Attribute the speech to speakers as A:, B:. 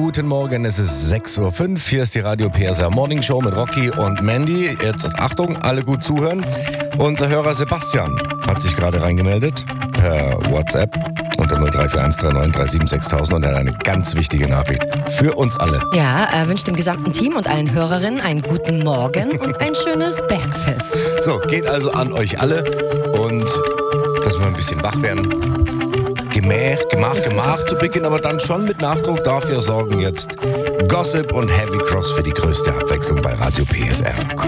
A: guten Morgen, es ist 6.05 Uhr, hier ist die Radio PSR Morning Show mit Rocky und Mandy. Jetzt Achtung, alle gut zuhören. Unser Hörer Sebastian hat sich gerade reingemeldet per WhatsApp unter 034139376000 und er hat eine ganz wichtige Nachricht für uns alle.
B: Ja, er wünscht dem gesamten Team und allen Hörerinnen einen guten Morgen und ein schönes Bergfest.
A: So, geht also an euch alle und dass wir ein bisschen wach werden. Gemach zu Beginn, aber dann schon mit Nachdruck. Dafür sorgen jetzt Gossip und Heavy Cross für die größte Abwechslung bei Radio PSR.